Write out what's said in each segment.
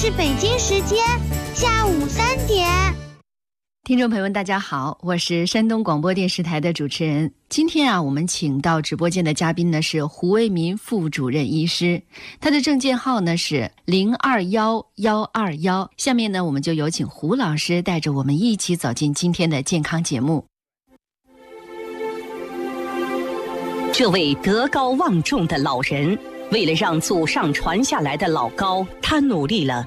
是北京时间下午3点。 听众朋友们大家好，我是山东广播电视台的主持人。今天我们请到直播间的嘉宾呢是胡为民副主任医师，他的证件号呢是021121。下面呢我们就有请胡老师带着我们一起走进今天的健康节目。 这位德高望重的老人，为了让祖上传下来的老高，他努力了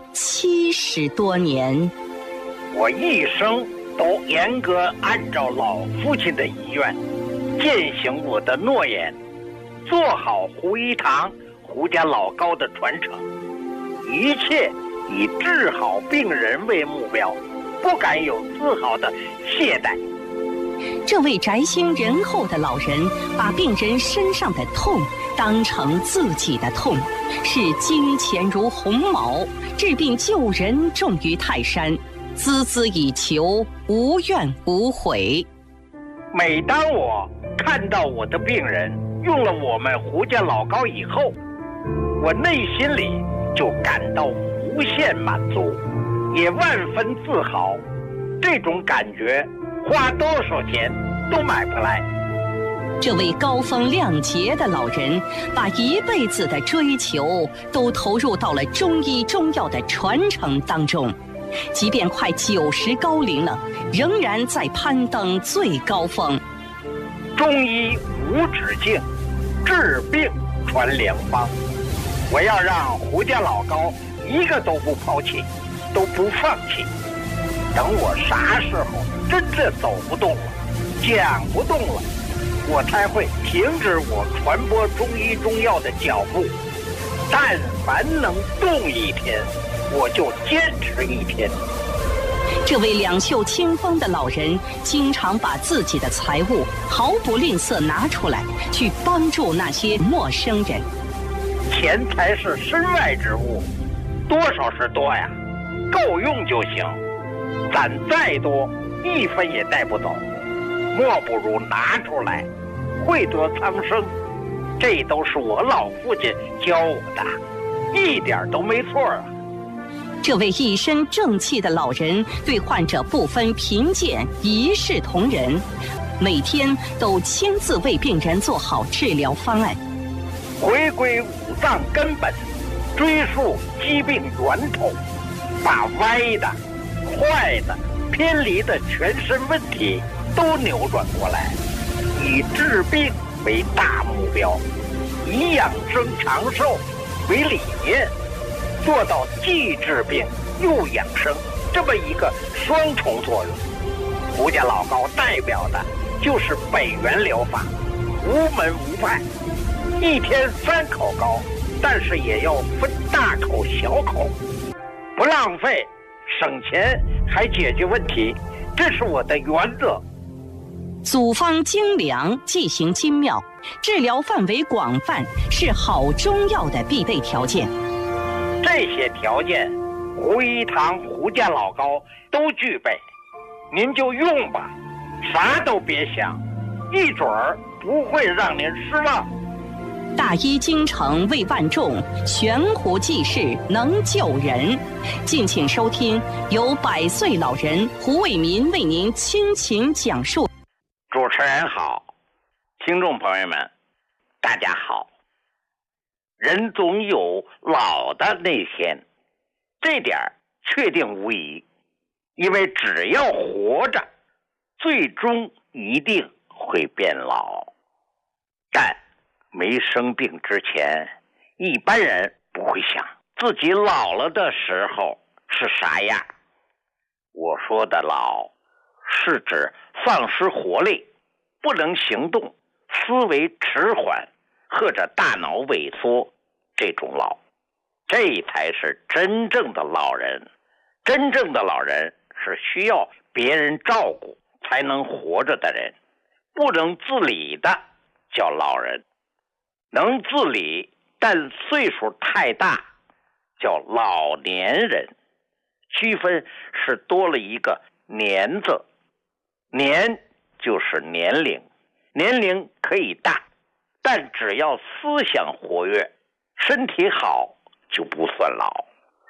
70多年。 我一生都严格按照老父亲的遗愿，践行我的诺言，做好胡一堂胡家老高的传承，一切以治好病人为目标，不敢有丝毫的懈怠。 这位宅心仁厚的老人，把病人身上的痛当成自己的痛，视金钱如鸿毛，治病救人重于泰山，孜孜以求，无怨无悔。 每当我看到我的病人用了我们胡家老高以后，我内心里就感到无限满足，也万分自豪。这种感觉花多少钱都买不来。 这位高风亮节的老人，把一辈子的追求都投入到了中医中药的传承当中，即便快90高龄了，仍然在攀登最高峰。 中医无止境，治病传良方。我要让胡家老高一个都不抛弃，都不放弃。等我啥时候真正走不动了，讲不动了，我才会停止我传播中医中药的脚步。但凡能动一天，我就坚持一天。 这位两袖清风的老人，经常把自己的财物毫不吝啬拿出来，去帮助那些陌生人。 钱财是身外之物，多少是多呀，够用就行。攒再多，1分也带不走，莫不如拿出来，惠得苍生。这都是我老父亲教我的，一点都没错啊。 这位一身正气的老人，对患者不分贫贱，一视同仁，每天都亲自为病人做好治疗方案， 回归五脏根本，追溯疾病源头，把歪的、坏的、偏离的全身问题都扭转过来，以治病为大目标，以养生长寿为理念，做到既治病又养生这么一个双重作用。胡家老高代表的就是北元疗法，无门无派，一天3口高，但是也要分大口小口，不浪费，省钱还解决问题，这是我的原则。 组方精良，剂型精妙，治疗范围广泛，是好中药的必备条件。 这些条件，胡一堂胡家老高都具备，您就用吧，啥都别想，一准儿不会让您失望。 大医精诚为万众，悬壶济世能救人。敬请收听由100岁老人胡为民为您倾情讲述。 主持人好，听众朋友们大家好。人总有老的那天，这点确定无疑，因为只要活着，最终一定会变老。但没生病之前，一般人不会想自己老了的时候是啥样。我说的老，是指丧失活力，不能行动，思维迟缓，或者大脑萎缩，这种老，这才是真正的老人。真正的老人是需要别人照顾才能活着的人，不能自理的叫老人，能自理但岁数太大叫老年人。区分是多了一个年字，年就是年龄，年龄可以大，但只要思想活跃，身体好就不算老。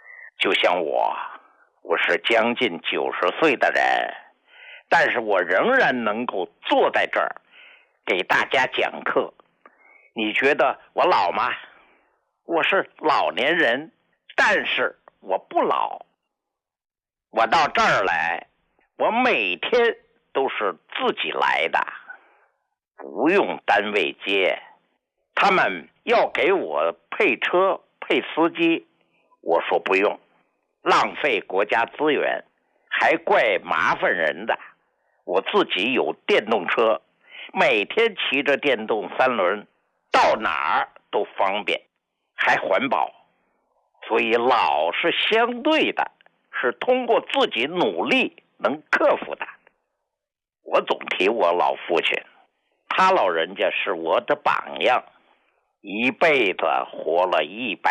就像我是将近90岁的人，但是我仍然能够坐在这儿给大家讲课。你觉得我老吗？我是老年人，但是我不老。我到这儿来，我每天都是自己来的，不用单位接。他们要给我配车配司机，我说不用，浪费国家资源，还怪麻烦人的。我自己有电动车，每天骑着电动3轮，到哪儿都方便，还环保。所以老是相对的，是通过自己努力能克服的。我总提我老父亲，他老人家是我的榜样，一辈子活了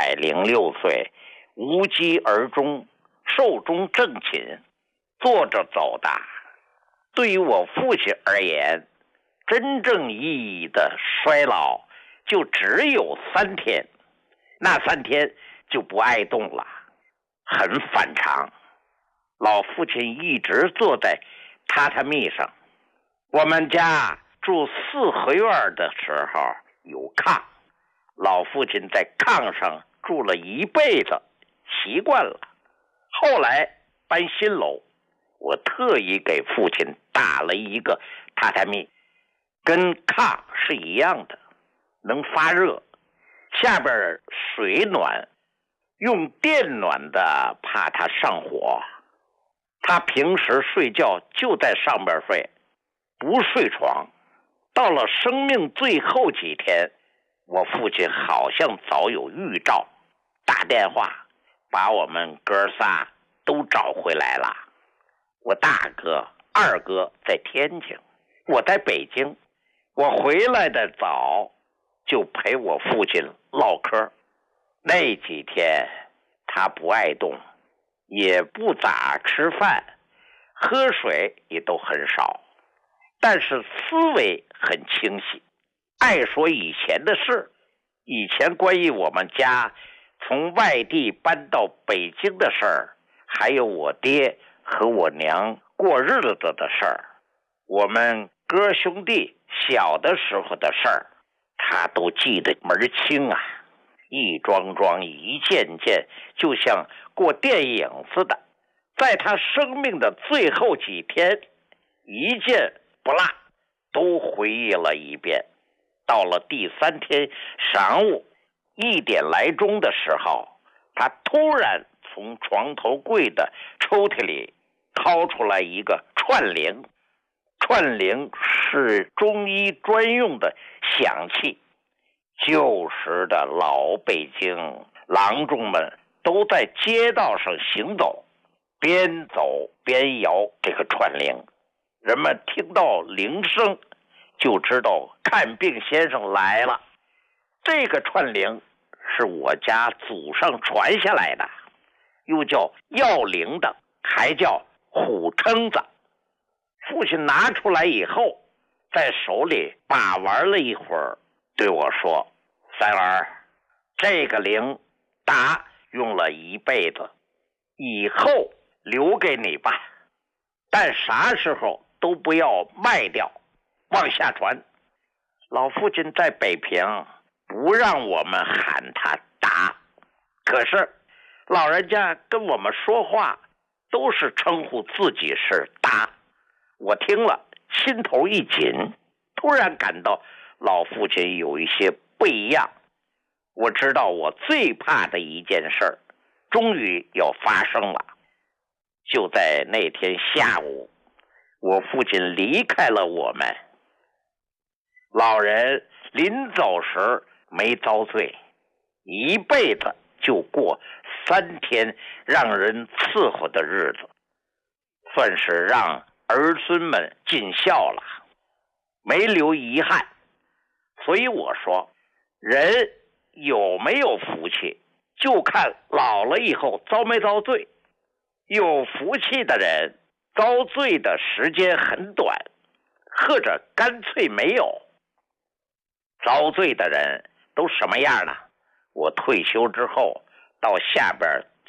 106岁，无疾而终，寿终正寝，坐着走的。对于我父亲而言，真正意义的衰老就只有3天，那3天就不爱动了，很反常。老父亲一直坐在榻榻米上。我们家住4合院的时候有炕，老父亲在炕上住了一辈子，习惯了。后来搬新楼，我特意给父亲打了一个榻榻米，跟炕是一样的，能发热，下边水暖，用电暖的怕他上火。他平时睡觉就在上边睡，不睡床。到了生命最后几天，我父亲好像早有预兆，打电话把我们哥仨都找回来了。我大哥、二哥在天津，我在北京。我回来的早，就陪我父亲唠嗑。那几天他不爱动，也不咋吃饭，喝水也都很少，但是思维很清晰，爱说以前的事。以前关于我们家从外地搬到北京的事儿，还有我爹和我娘过日子的事儿，我们哥兄弟小的时候的事儿，他都记得门清啊，一桩桩一件件，就像过电影似的。在他生命的最后几天，一件不落都回忆了一遍。到了第3天晌午1点来钟的时候，他突然从床头柜的抽屉里掏出来一个串铃。串铃是中医专用的响器，旧时的老北京郎中们都在街道上行走，边走边摇这个串铃，人们听到铃声就知道看病先生来了。这个串铃是我家祖上传下来的，又叫要铃的，还叫虎撑子。父亲拿出来以后，在手里把玩了一会儿，对我说：“三儿，这个铃打用了一辈子，以后留给你吧，但啥时候都不要卖掉，往下传。”老父亲在北平不让我们喊他打，可是老人家跟我们说话都是称呼自己是达。我听了心头一紧，突然感到老父亲有一些不一样。我知道我最怕的一件事终于要发生了。就在那天下午，我父亲离开了我们。老人临走时没遭罪，一辈子就过3天让人伺候的日子，算是让儿孙们尽孝了，没留遗憾。所以我说，人有没有福气，就看老了以后遭没遭罪。有福气的人遭罪的时间很短，或者干脆没有。遭罪的人都什么样呢？我退休之后到下边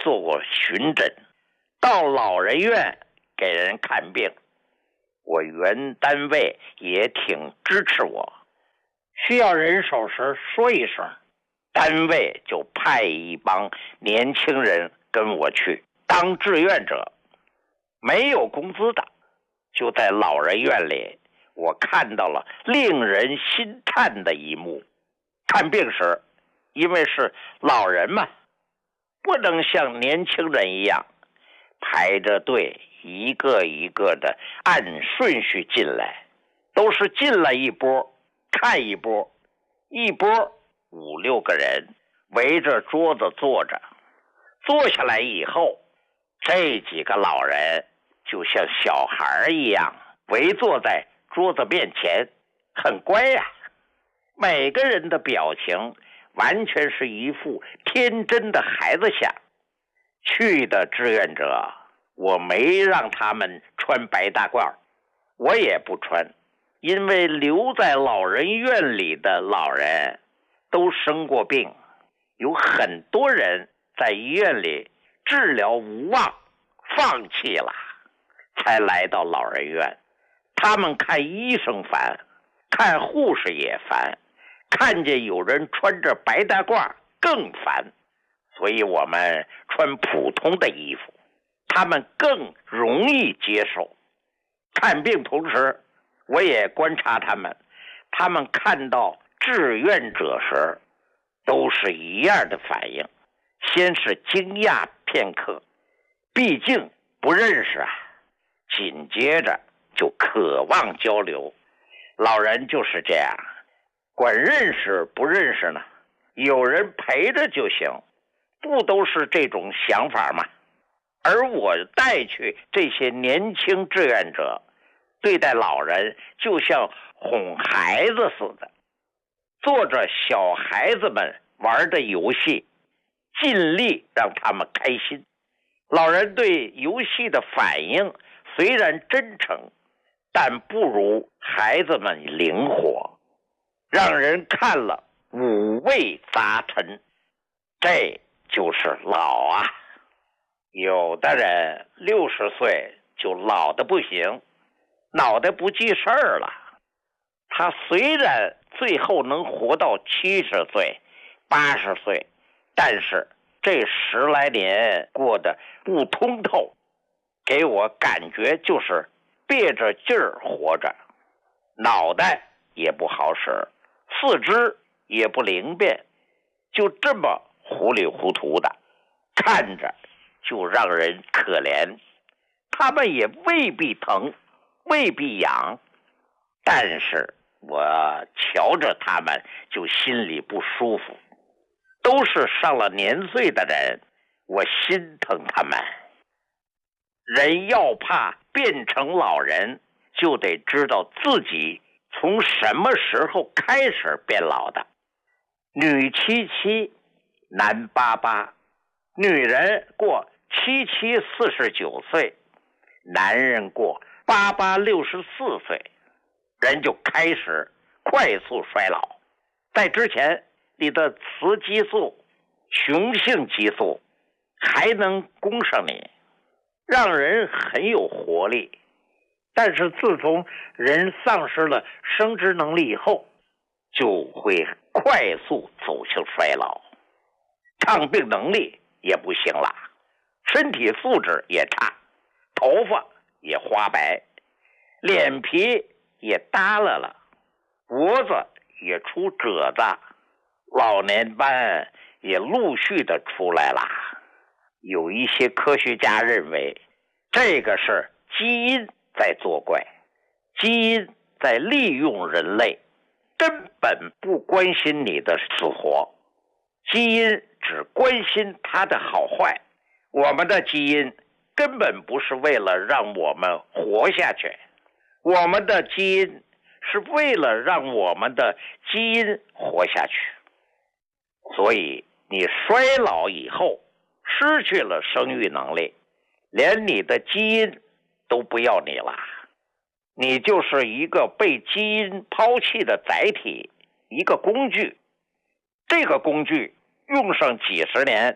做过巡诊，到老人院给人看病，我原单位也挺支持我，需要人手时说一声，单位就派一帮年轻人跟我去当志愿者，没有工资的。就在老人院里，我看到了令人心颤的一幕。看病时，因为是老人嘛，不能像年轻人一样排着队一个一个的按顺序进来，都是进来一波看一波，一波5、6个人围着桌子坐着，坐下来以后，这几个老人就像小孩一样围坐在桌子面前，很乖呀。每个人的表情完全是一副天真的孩子相。去的志愿者，我没让他们穿白大褂，我也不穿，因为留在老人院里的老人都生过病，有很多人在医院里治疗无望，放弃了，才来到老人院。他们看医生烦，看护士也烦，看见有人穿着白大褂更烦，所以我们穿普通的衣服，他们更容易接受。看病同时，我也观察他们看到志愿者时都是一样的反应，先是惊讶片刻，毕竟不认识啊，紧接着就渴望交流。老人就是这样，管认识不认识呢，有人陪着就行，不都是这种想法吗？而我带去这些年轻志愿者，对待老人就像哄孩子似的，做着小孩子们玩的游戏，尽力让他们开心。老人对游戏的反应虽然真诚，但不如孩子们灵活，让人看了五味杂陈。这就是老啊。有的人60岁就老得不行，脑袋不记事儿了。他虽然最后能活到70岁、80岁，但是这10来年过得不通透，给我感觉就是憋着劲儿活着，脑袋也不好使，四肢也不灵便，就这么糊里糊涂的，看着就让人可怜。他们也未必疼，未必痒，但是我瞧着他们就心里不舒服。都是上了年岁的人，我心疼他们。人要怕变成老人，就得知道自己从什么时候开始变老的。女77，男88，女人过77 49岁，男人过88 64岁，人就开始快速衰老。在之前，你的雌激素、雄性激素还能供上你，让人很有活力。但是自从人丧失了生殖能力以后，就会快速走向衰老，抗病能力也不行了，身体素质也差，头发也花白，脸皮也耷拉了，脖子也出褶子，老年斑也陆续的出来了。有一些科学家认为，这个是基因在作怪，基因在利用人类，根本不关心你的死活，基因只关心它的好坏。我们的基因根本不是为了让我们活下去，我们的基因是为了让我们的基因活下去。所以你衰老以后失去了生育能力，连你的基因都不要你了，你就是一个被基因抛弃的载体，一个工具。这个工具用上几十年、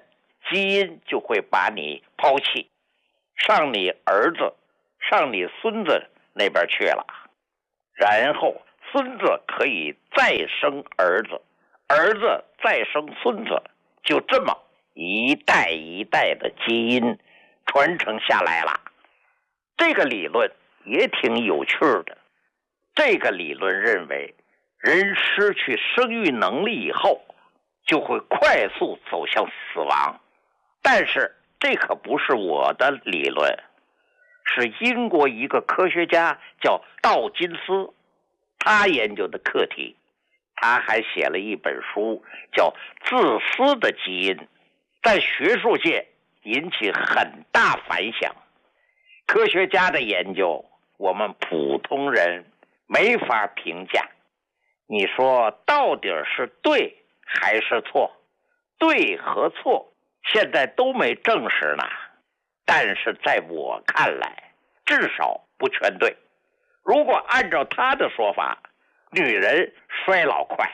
基因就会把你抛弃，上你儿子、上你孙子那边去了，然后孙子可以再生儿子，儿子再生孙子，就这么一代一代的基因传承下来了。这个理论也挺有趣的。这个理论认为，人失去生育能力以后，就会快速走向死亡。但是这可不是我的理论，是英国一个科学家叫道金斯，他研究的课题。他还写了一本书叫《自私的基因》，在学术界引起很大反响。科学家的研究，我们普通人没法评价。你说到底是对还是错？对和错现在都没证实呢，但是在我看来，至少不全对。如果按照他的说法，女人衰老快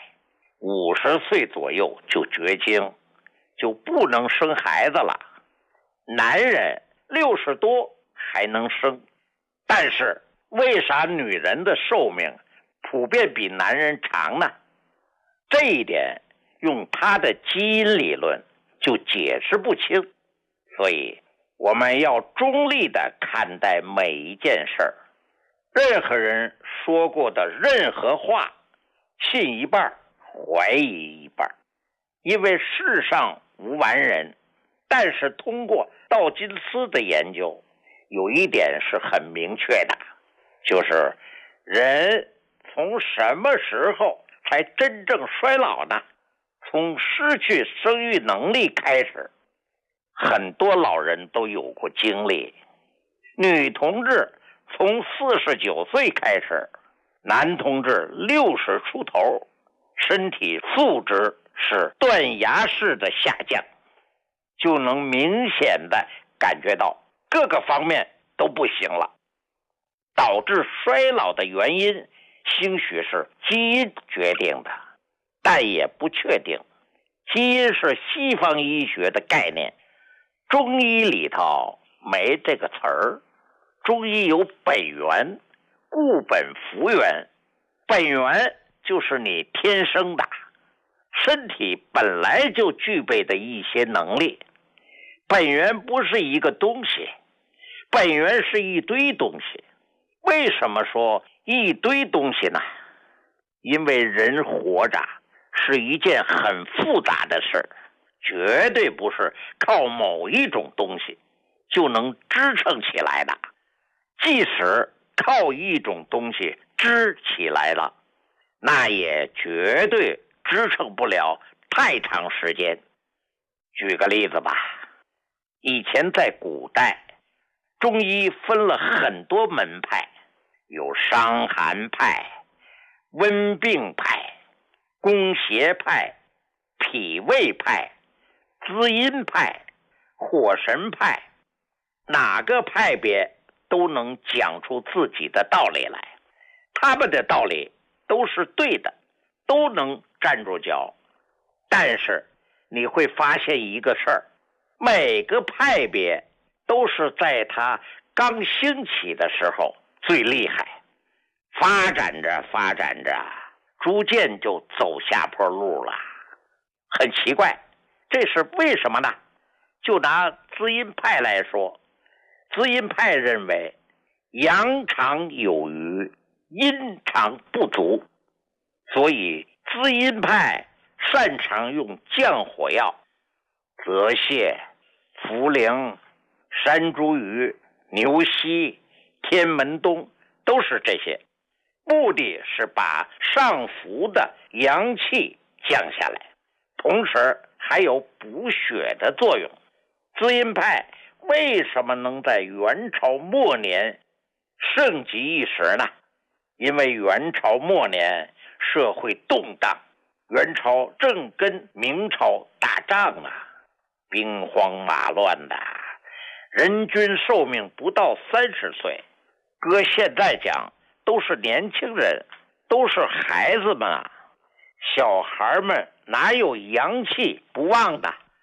，50岁左右就绝经，就不能生孩子了。男人60多还能生，但是为啥女人的寿命普遍比男人长呢？这一点用他的基因理论就解释不清。所以我们要中立地看待每一件事儿，任何人说过的任何话，信一半，怀疑一半。因为世上无完人，但是通过道金斯的研究，有一点是很明确的，就是人从什么时候才真正衰老呢？从失去生育能力开始。很多老人都有过经历，女同志从49岁开始，男同志60出头，身体素质是断崖式的下降，就能明显的感觉到各个方面都不行了。导致衰老的原因兴许是基因决定的，但也不确定。基因是西方医学的概念，中医里头没这个词儿。中医有本源、固本复原，本源就是你天生的身体本来就具备的一些能力。本源不是一个东西，本源是一堆东西。为什么说一堆东西呢？因为人活着是一件很复杂的事，绝对不是靠某一种东西就能支撑起来的。即使靠一种东西支起来了，那也绝对支撑不了太长时间。举个例子吧，以前在古代，中医分了很多门派，有伤寒派、温病派、攻邪派、脾胃派、滋阴派、火神派，哪个派别都能讲出自己的道理来，他们的道理都是对的，都能站住脚。但是你会发现一个事儿，每个派别都是在它刚兴起的时候最厉害，发展着发展着，逐渐就走下坡路了。很奇怪，这是为什么呢？就拿滋阴派来说，滋阴派认为阳常有余，阴常不足，所以滋阴派擅长用降火药，泽泻、茯苓、山茱萸、牛膝、天门冬，都是这些，目的是把上浮的阳气降下来，同时还有补血的作用。滋阴派为什么能在元朝末年盛极一时呢？因为元朝末年社会动荡，元朝正跟明朝打仗呢，兵荒马乱的，人均寿命不到30岁，搁现在讲都是年轻人，都是孩子们啊，小孩们哪有阳气不旺的？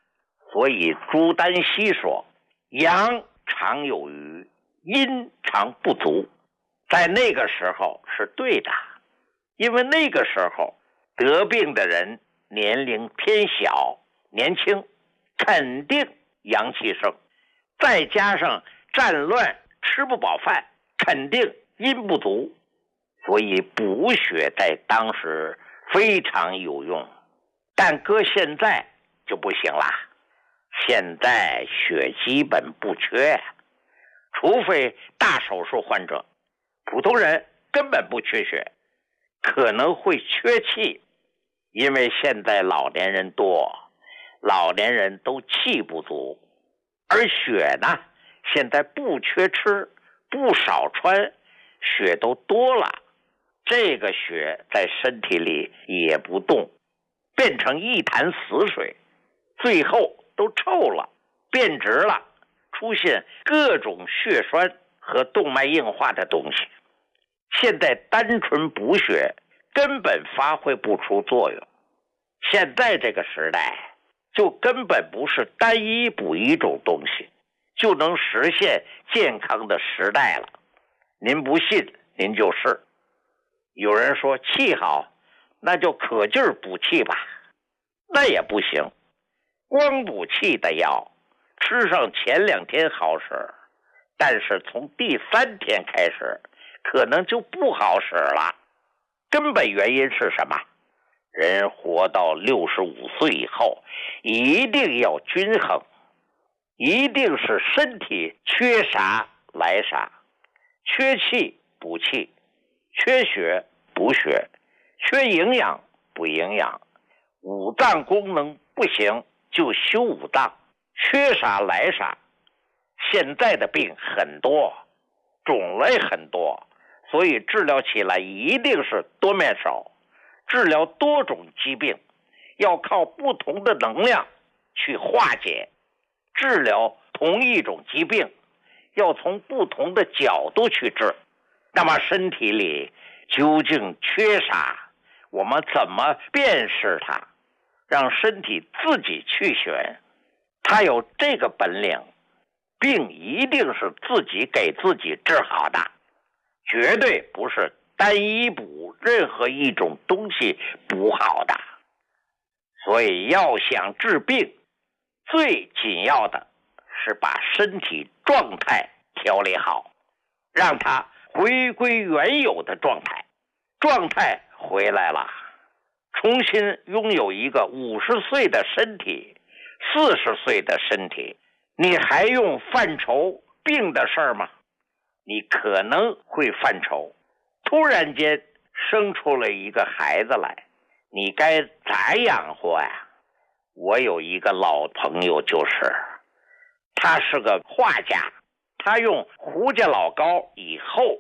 所以朱丹溪说，阳常有余，阴常不足。在那个时候是对的，因为那个时候得病的人年龄偏小，年轻，肯定阳气盛，再加上战乱吃不饱饭，肯定阴不足，所以补血在当时非常有用。但搁现在就不行啦，现在血基本不缺，除非大手术患者，普通人根本不缺血，可能会缺气，因为现在老年人多，老年人都气不足，而血呢，现在不缺吃，不少穿，血都多了，这个血在身体里也不动，变成一潭死水，最后都臭了，变质了，出现各种血栓和动脉硬化的东西。现在单纯补血根本发挥不出作用，现在这个时代就根本不是单一补一种东西就能实现健康的时代了。您不信您就试。有人说气好，那就可劲儿补气吧，那也不行。光补气的药吃上前2天好使，但是从第3天开始可能就不好使了。根本原因是什么？人活到65岁以后一定要均衡，一定是身体缺啥来啥，缺气补气，缺血补血，缺营养补营养，五脏功能不行就修五脏，缺啥来啥。现在的病很多，种类很多，所以治疗起来一定是多面手，治疗多种疾病要靠不同的能量去化解，治疗同一种疾病要从不同的角度去治。那么身体里究竟缺啥，我们怎么辨识它，让身体自己去选。它有这个本领，病一定是自己给自己治好的，绝对不是单一补任何一种东西补好的。所以要想治病，最紧要的是把身体状态调理好，让它回归原有的状态。状态回来了，重新拥有一个50岁的身体，40岁的身体，你还用犯愁病的事儿吗？你可能会犯愁，突然间生出了一个孩子来，你该咋养活呀？我有一个老朋友，他是个画家，他用胡家老高以后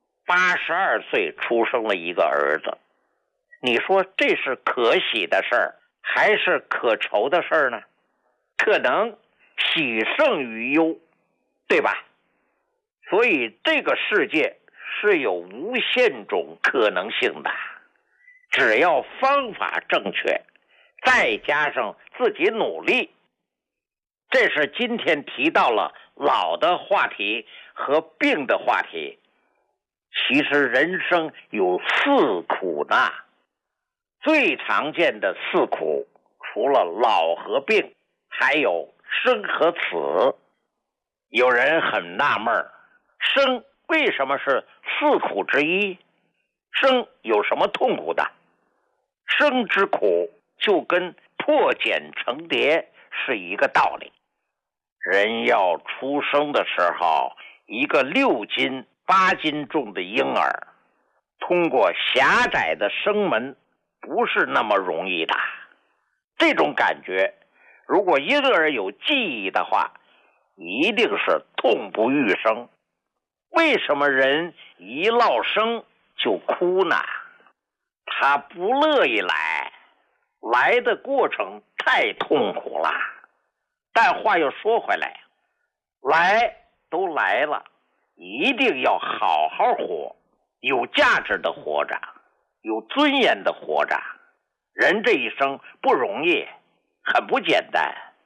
82岁出生了一个儿子。你说这是可喜的事儿还是可愁的事儿呢？可能喜胜于忧，对吧？所以这个世界是有无限种可能性的，只要方法正确，再加上自己努力。这是今天提到了老的话题和病的话题。其实人生有4苦呢，最常见的4苦除了老和病，还有生和死。有人很纳闷，生为什么是4苦之一？生有什么痛苦的？生之苦就跟破茧成蝶是一个道理。人要出生的时候，一个6斤8斤重的婴儿通过狭窄的生门不是那么容易的。这种感觉如果婴儿有记忆的话，一定是痛不欲生。为什么人一落生就哭呢？他不乐意来的过程太痛苦了。但话又说回来，来都来了，一定要好好活，有价值的活着，有尊严的活着。人这一生不容易，很不简单。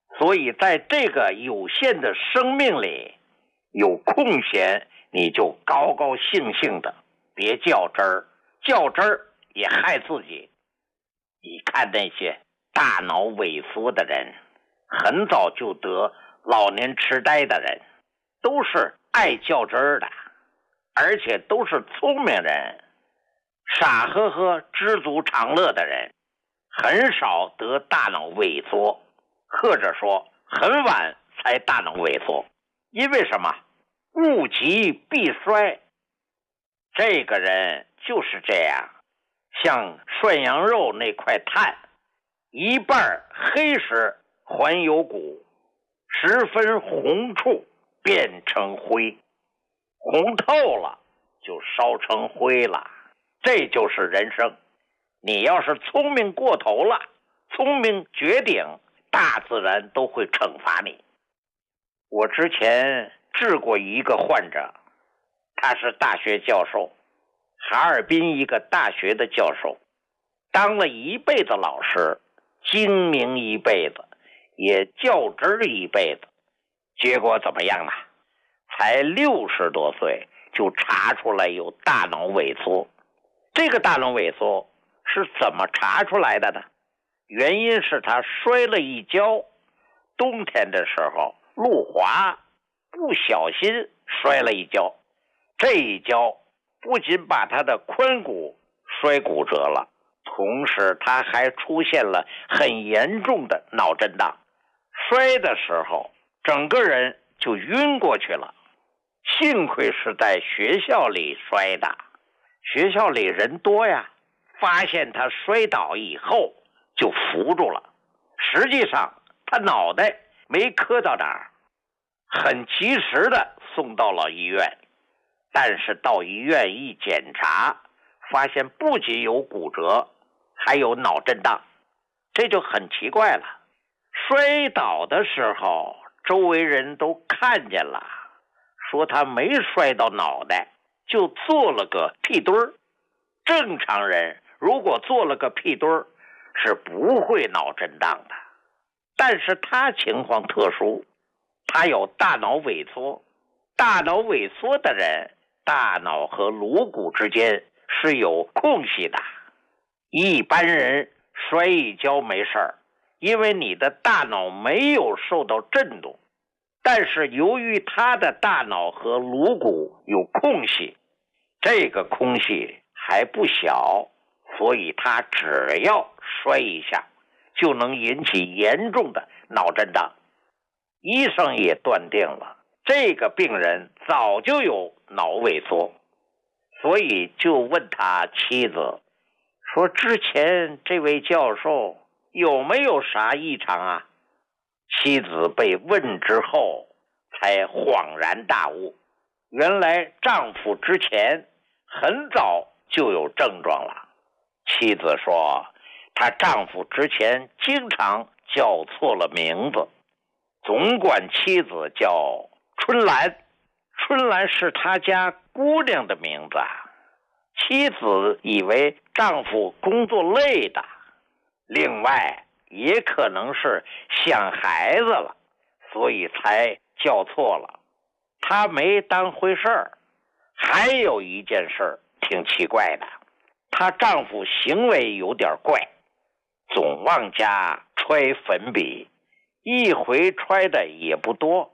所以在这个有限的生命里，有空闲你就高高兴兴的，别较真儿，较真儿也害自己。你看那些大脑萎缩的人，很早就得老年痴呆的人，都是爱较真儿的，而且都是聪明人，傻呵呵知足常乐的人，很少得大脑萎缩，或者说很晚才大脑萎缩。因为什么？物极必衰。这个人就是这样，像涮羊肉那块炭，一半黑时还有骨，十分红处变成灰，红透了就烧成灰了。这就是人生。你要是聪明过头了，聪明绝顶，大自然都会惩罚你。我之前治过一个患者，他是大学教授，哈尔滨一个大学的教授，当了一辈子老师，精明一辈子，也较真儿一辈子，结果怎么样呢？才60多岁就查出来有大脑萎缩。这个大脑萎缩是怎么查出来的呢？原因是他摔了一跤，冬天的时候路滑，不小心摔了一跤。这一跤不仅把他的髋骨摔骨折了，同时他还出现了很严重的脑震荡。摔的时候整个人就晕过去了。幸亏是在学校里摔的，学校里人多呀，发现他摔倒以后就扶住了。实际上他脑袋没磕到哪儿，很及时的送到了医院。但是到医院一检查，发现不仅有骨折，还有脑震荡。这就很奇怪了。摔倒的时候周围人都看见了，说他没摔到脑袋，就做了个屁墩儿。正常人如果做了个屁墩儿是不会脑震荡的，但是他情况特殊，他有大脑萎缩。大脑萎缩的人，大脑和颅骨之间是有空隙的。一般人摔一跤没事儿，因为你的大脑没有受到震动。但是由于他的大脑和颅骨有空隙，这个空隙还不小，所以他只要摔一下就能引起严重的脑震荡。医生也断定了这个病人早就有脑萎缩，所以就问他妻子说，之前这位教授有没有啥异常啊？妻子被问之后才恍然大悟，原来丈夫之前很早就有症状了。妻子说，她丈夫之前经常叫错了名字，总管妻子叫春兰。春兰是他家姑娘的名字。妻子以为丈夫工作累的，另外也可能是想孩子了，所以才叫错了。她没当回事儿。还有一件事挺奇怪的，她丈夫行为有点怪，总往家揣粉笔，一回揣的也不多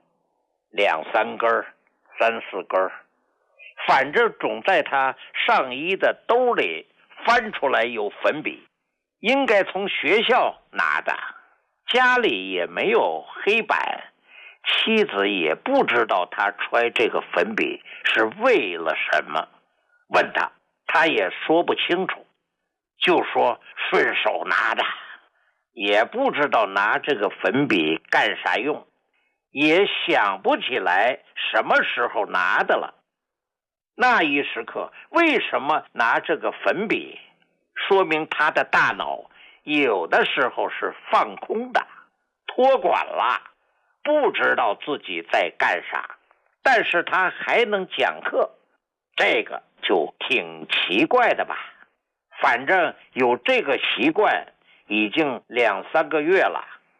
，2、3根，3、4根，反正总在他上衣的兜里翻出来有粉笔，应该从学校拿的。家里也没有黑板，妻子也不知道他揣这个粉笔是为了什么，问他也说不清楚，就说顺手拿的，也不知道拿这个粉笔干啥用，也想不起来什么时候拿的了。那一时刻为什么拿这个粉笔，说明他的大脑有的时候是放空的，托管了，不知道自己在干啥，但是他还能讲课，这个就挺奇怪的吧。反正有这个习惯已经2、3个月了。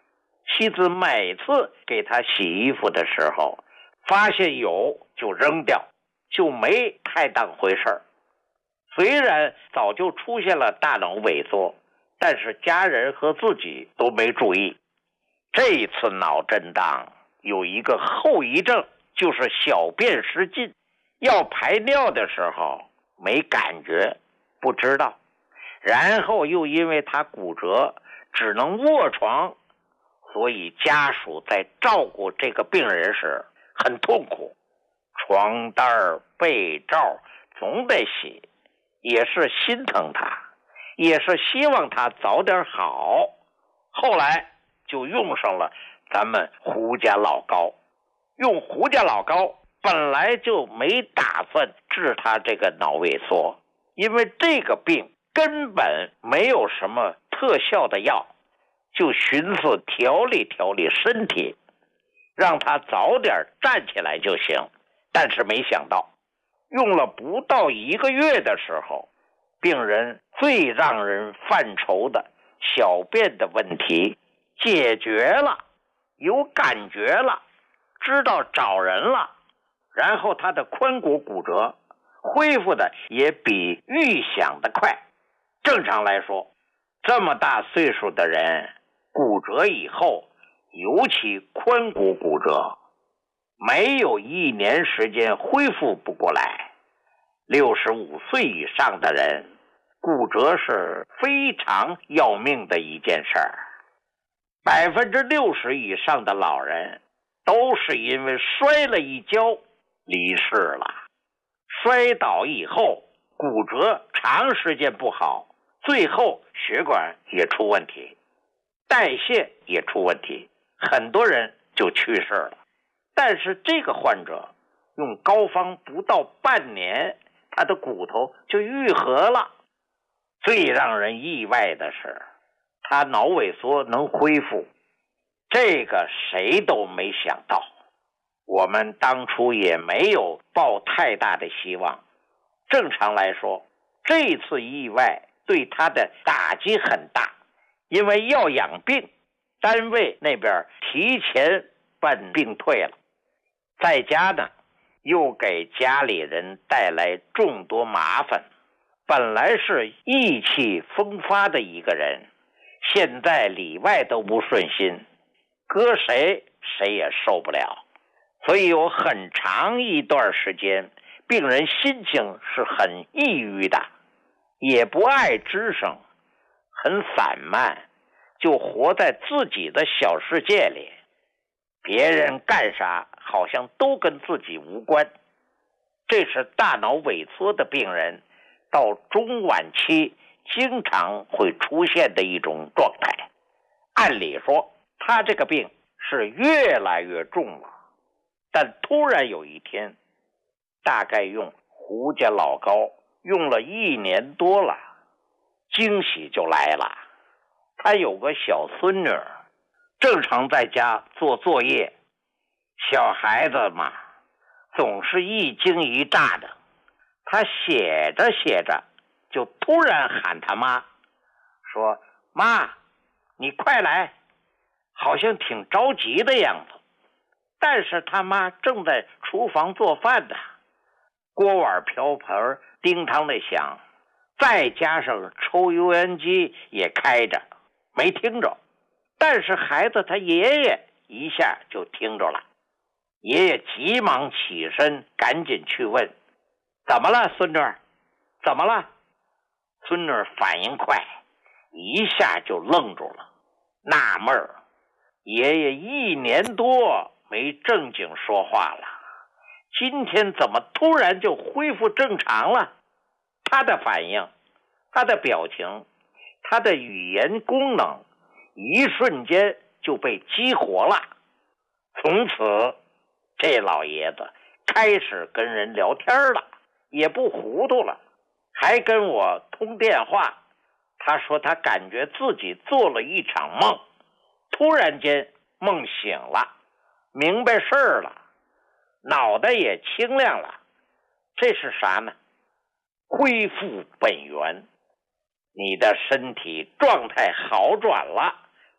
妻子每次给他洗衣服的时候，发现有就扔掉，就没太当回事儿。虽然早就出现了大脑萎缩，但是家人和自己都没注意。这一次脑震荡有一个后遗症，就是小便失禁，要排尿的时候没感觉，不知道，然后又因为他骨折只能卧床，所以家属在照顾这个病人时很痛苦，床单被罩总得洗，也是心疼他，也是希望他早点好。后来就用上了咱们胡家老膏。用胡家老膏本来就没打算治他这个脑萎缩，因为这个病根本没有什么特效的药，就寻思调理调理身体，让他早点站起来就行。但是没想到用了不到1个月的时候，病人最让人犯愁的小便的问题解决了，有感觉了，知道找人了，然后他的髋骨骨折恢复的也比预想的快。正常来说，这么大岁数的人骨折以后，尤其髋骨骨折，没有1年时间恢复不过来。65岁以上的人骨折是非常要命的一件事儿。60%以上的老人都是因为摔了一跤离世了。摔倒以后骨折长时间不好，最后血管也出问题，代谢也出问题，很多人就去世了。但是这个患者用膏方不到半年，他的骨头就愈合了。最让人意外的是，他脑萎缩能恢复，这个谁都没想到。我们当初也没有抱太大的希望。正常来说，这次意外对他的打击很大，因为要养病，单位那边提前办病退了，在家呢又给家里人带来众多麻烦。本来是意气风发的一个人，现在里外都不顺心，搁谁也受不了。所以有很长一段时间，病人心情是很抑郁的，也不爱吱声，很散漫，就活在自己的小世界里，别人干啥好像都跟自己无关。这是大脑萎缩的病人到中晚期经常会出现的一种状态。按理说他这个病是越来越重了，但突然有一天，大概用胡家老膏用了1年多了，惊喜就来了。他有个小孙女，正常在家做作业，小孩子嘛总是一惊一乍的，他写着写着就突然喊他妈，说妈你快来，好像挺着急的样子。但是他妈正在厨房做饭呢，锅碗瓢盆叮当的响，再加上抽油烟机也开着，没听着。但是孩子他爷爷一下就听着了，爷爷急忙起身赶紧去问，怎么了孙女？怎么了？孙女反应快，一下就愣住了，纳闷儿，爷爷1年多没正经说话了，今天怎么突然就恢复正常了？他的反应，他的表情，他的语言功能一瞬间就被激活了。从此这老爷子开始跟人聊天了，也不糊涂了，还跟我通电话。他说他感觉自己做了一场梦，突然间梦醒了，明白事儿了，脑袋也清亮了。这是啥呢？恢复本源，你的身体状态好转了，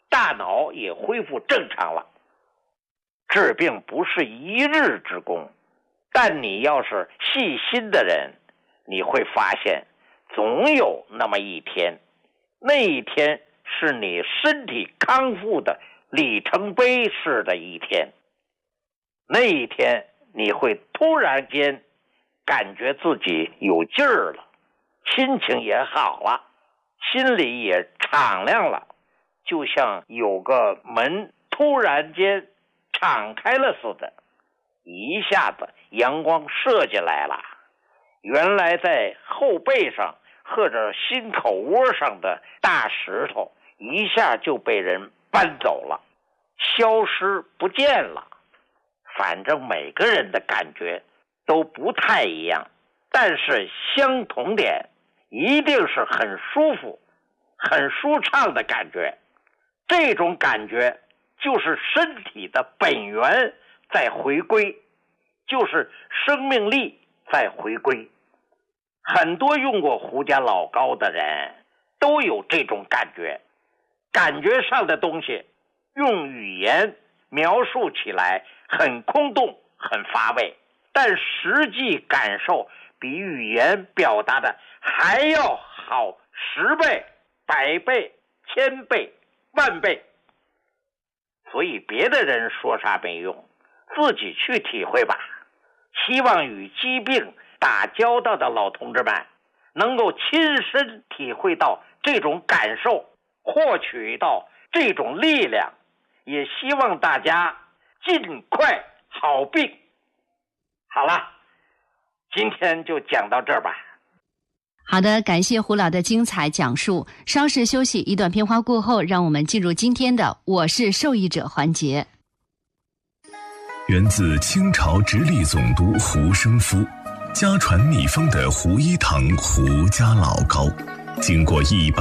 大脑也恢复正常了。治病不是一日之功，但你要是细心的人，你会发现总有那么一天，那一天是你身体康复的里程碑式的一天。那一天你会突然间感觉自己有劲儿了，心情也好了，心里也敞亮了，就像有个门突然间敞开了似的，一下子阳光射进来了，原来在后背上或者心口窝上的大石头一下就被人搬走了，消失不见了。反正每个人的感觉都不太一样，但是相同点一定是很舒服很舒畅的感觉。这种感觉就是身体的本源在回归，就是生命力在回归。很多用过胡家老膏的人都有这种感觉，感觉上的东西用语言描述起来很空洞很乏味，但实际感受比语言表达的还要好10倍、100倍、1000倍、10000倍。所以别的人说啥没用，自己去体会吧。希望与疾病打交道的老同志们能够亲身体会到这种感受，获取到这种力量，也希望大家尽快好病。好了，今天就讲到这儿吧。 好的，感谢胡老的精彩讲述。稍事休息，一段片花过后，让我们进入今天的我是受益者环节。 源自清朝直隶总督胡生夫，家传秘方的胡一堂胡家老膏，经过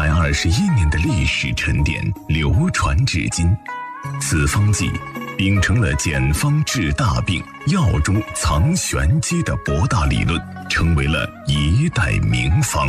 121年的历史沉淀，流传至今。此方剂秉承了简方治大病、药中藏玄机的博大理论，成为了一代名方。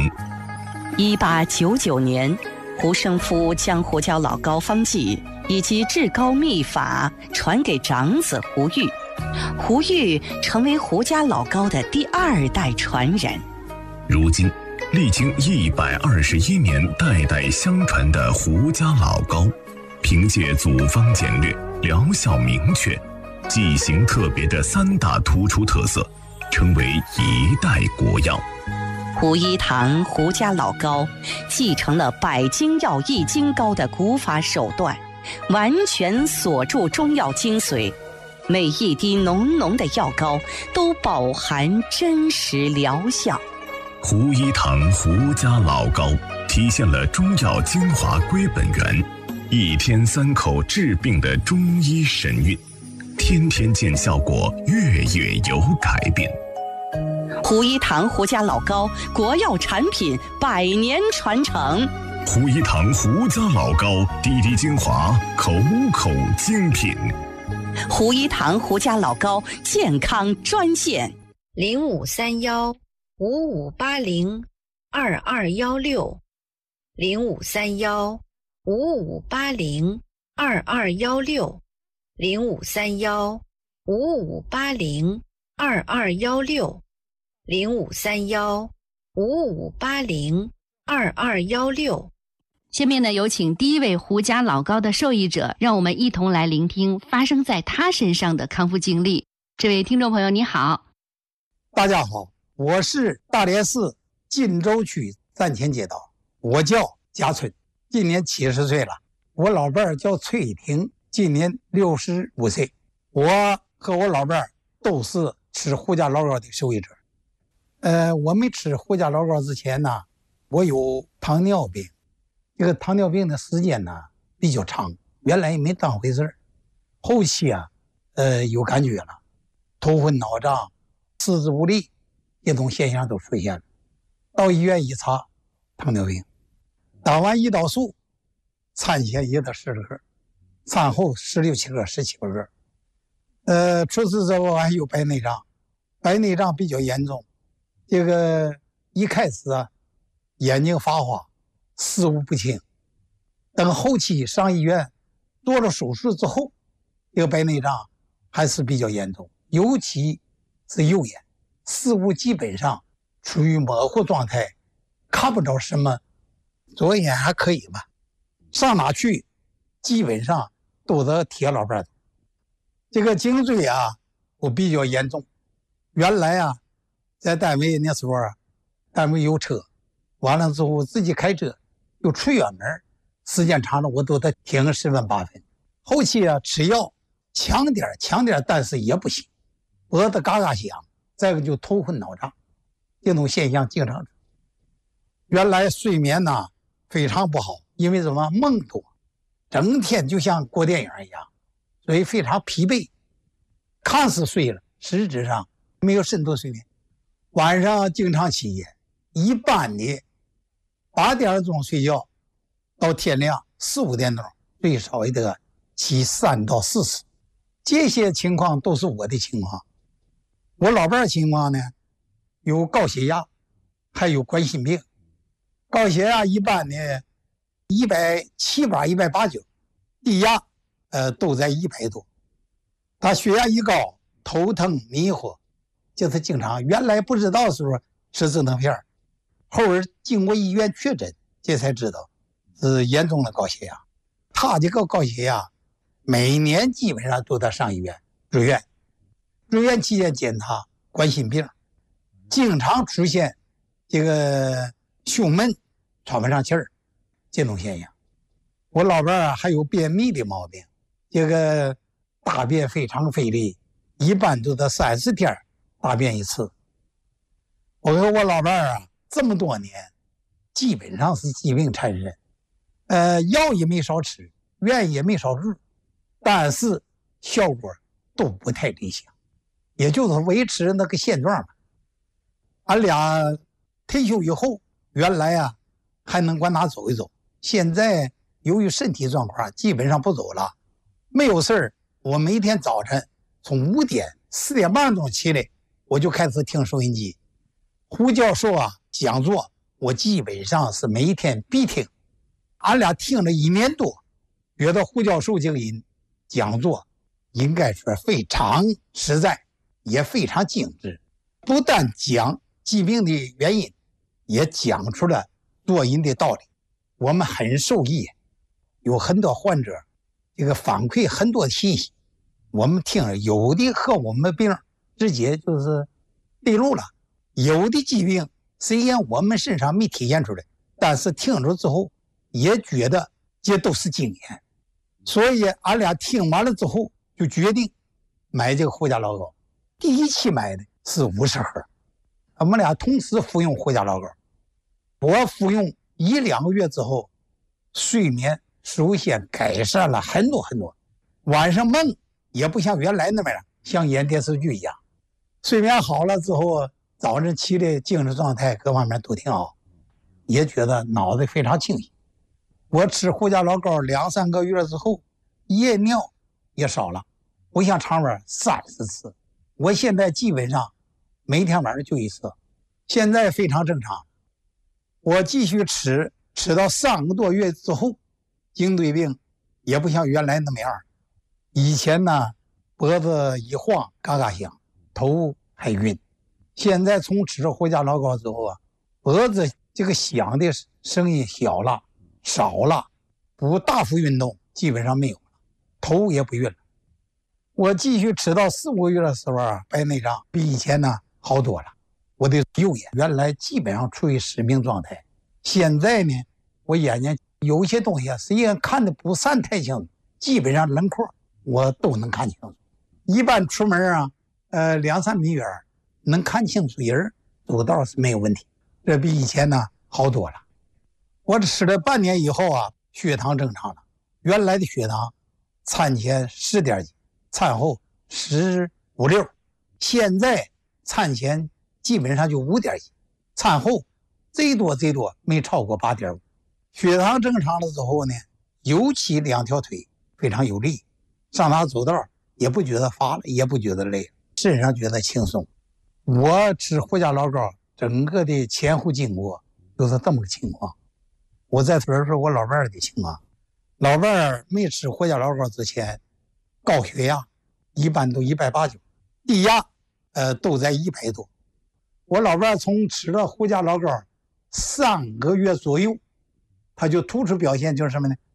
1899年，胡生夫将胡椒老膏方剂以及制膏秘法传给长子胡玉，胡玉成为胡家老膏的第2代传人。 如今，历经121年代代相传的胡家老膏，凭借组方简略、疗效明确、剂型特别的3大突出特色，成为一代国药。 胡一堂胡家老膏继承了百精药易筋膏的古法手段，完全锁住中药精髓，每一滴浓浓的药膏都饱含真实疗效。 胡一堂胡家老膏体现了中药精华归本源，1天3口治病的中医神韵，天天见效果，月月有改变。 胡一堂胡家老膏国药产品100年传承。 胡一堂胡家老膏滴滴精华，口口精品。 胡一堂胡家老膏健康专线 053155802216053155802216。 下面呢，有请第一位胡家老膏的受益者，让我们一同来聆听发生在他身上的康复经历。这位听众朋友你好。 大家好，我是大连市晋州区站前街道，我叫贾春，今年70岁了。我老伴儿叫崔婷，今年65岁。我和我老伴儿都是吃胡家老膏的受益者。我没吃胡家老膏之前呢，我有糖尿病。这个糖尿病的时间呢比较长，原来也没当回事儿，后期有感觉了，头昏脑胀、四肢无力，这种现象都出现了。到医院一查，糖尿病，打完胰岛素，产前也得10个，产后16、7个、17个。除此之外还有白内障，白内障比较严重，这个一开始眼睛发花，视物不清，等后期上医院做了手术之后，这个白内障还是比较严重，尤其是右眼，视物基本上处于模糊状态，看不着什么。左眼还可以吧，上哪去基本上都是铁老伴。这个颈椎啊，我比较严重。原来啊，在单位那时候啊，单位有车，完了之后自己开车又出远门，时间长了我都得停10分8分。后期啊，吃药强点，但是也不行，脖子嘎嘎响，再一个就头昏脑胀，这种现象经常。原来睡眠呢非常不好，因为什么梦多，整天就像过电影一样，所以非常疲惫，看似睡了，实质上没有深度睡眠。晚上经常起夜，一般的8点钟睡觉，到天亮4、5点钟，最少也得起3到4次。这些情况都是我的情况。我老伴儿情况呢，有高血压，还有冠心病。高血压一般的170、180，低压都在100多。他血压一高，头疼迷糊，就是经常原来不知道的时候吃止疼片，后儿经过医院确诊，这才知道是严重的高血压。他这个高血压每年基本上都得上医院住院，住院期间检查冠心病，经常出现这个胸闷喘不上气儿这种现象。我老伴儿还有便秘的毛病，这个大便非常费力，一般都得30天大便一次。我和我老伴儿啊，这么多年基本上是疾病缠身，药也没少吃，院也没少住，但是效果都不太理想，也就是维持那个现状吧。俺俩退休以后，原来啊还能管他走一走，现在由于身体状况基本上不走了。没有事儿，我每天早晨从5点4点半钟起来，我就开始听收音机。胡教授啊讲座，我基本上是每一天必听。俺俩听了1年多，觉得胡教授这个人讲座应该说非常实在，也非常精致，不但讲疾病的原因，也讲出了做人的道理，我们很受益。有很多患者这个反馈很多信息，我们听了有的和我们病直接就是对路了，有的疾病虽然我们身上没体现出来，但是听了之后也觉得这都是经验。所以俺俩听完了之后就决定买这个胡家老膏。第一期买的是50盒，我们俩同时服用胡家老膏。我服用1、2个月之后，睡眠首先改善了很多，晚上梦也不像原来那么样，像演电视剧一样。睡眠好了之后，早晨起来精神状态各方面都挺好，也觉得脑子非常清醒。我吃胡家老膏2、3个月之后，夜尿也少了，不像常玩30次，我现在基本上每天晚上就1次，现在非常正常。我继续吃到3个多月之后，颈椎病也不像原来那么样。以前呢，脖子一晃嘎嘎响，头还晕。现在从吃胡家老膏之后啊，脖子这个响的声音小了，少了，不大幅运动基本上没有了，头也不晕了。我继续吃到4、5个月的时候啊，白内障比以前呢好多了。我的右眼原来基本上处于失明状态，现在呢，我眼睛有一些东西虽然看的不算太清楚，基本上轮廓我都能看清楚。一般出门啊，2、3米远能看清楚人，走道是没有问题，这比以前呢好多了。我吃了半年以后啊，血糖正常了，原来的血糖餐前10点几，餐后15、16，现在餐前基本上就5点几，餐后最多没超过8.5。血糖正常了之后呢，尤其2条腿非常有力，上哪走道也不觉得乏了，也不觉得累，身上觉得轻松。我吃胡家老膏整个的前后经过就是这么个情况。我再说说我老伴儿的情况。 老伴儿没吃活家老糕之前，高血压一般都189，低压都在100多。我老伴儿从吃了活家老糕3个月左右，他就突出表现就是什么呢？